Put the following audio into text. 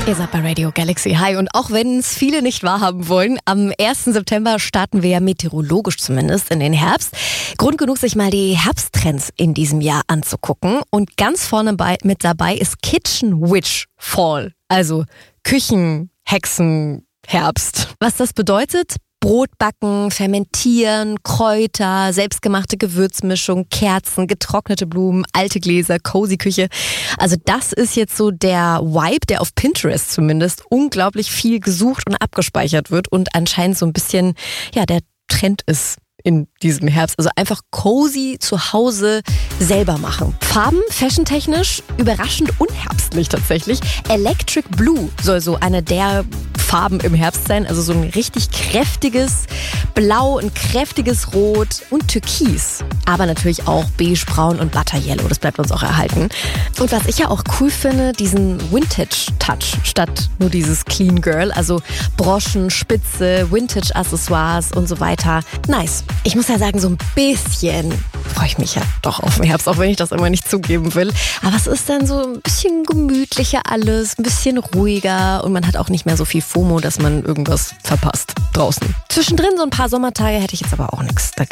Ihr seid bei Radio Galaxy. Hi. Und auch wenn es viele nicht wahrhaben wollen, am 1. September starten wir ja meteorologisch zumindest in den Herbst. Grund genug, sich mal die Herbsttrends in diesem Jahr anzugucken. Und ganz vorne mit dabei ist Kitchen Witch Fall. Also Küchenhexen Herbst. Was das bedeutet? Brot backen, fermentieren, Kräuter, selbstgemachte Gewürzmischung, Kerzen, getrocknete Blumen, alte Gläser, cozy Küche. Also das ist jetzt so der Vibe, der auf Pinterest zumindest unglaublich viel gesucht und abgespeichert wird und anscheinend so ein bisschen, ja, der Trend ist in diesem Herbst. Also einfach cozy zu Hause selber machen. Farben, fashiontechnisch, überraschend unherbstlich tatsächlich. Electric Blue soll so eine der Farben im Herbst sein. Also so ein richtig kräftiges Blau, ein kräftiges Rot und Türkis. Aber natürlich auch beige, braun und Butter Yellow. Das bleibt uns auch erhalten. Und was ich ja auch cool finde, diesen Vintage-Touch statt nur dieses Clean Girl. Also Broschen, Spitze, Vintage-Accessoires und so weiter. Nice. Ich muss ja sagen, so ein bisschen freue ich mich ja doch auf den Herbst, auch wenn ich das immer nicht zugeben will. Aber es ist dann so ein bisschen gemütlicher alles, ein bisschen ruhiger und man hat auch nicht mehr so viel FOMO, dass man irgendwas verpasst draußen. Zwischendrin so ein paar Sommertage hätte ich jetzt aber auch nichts dagegen.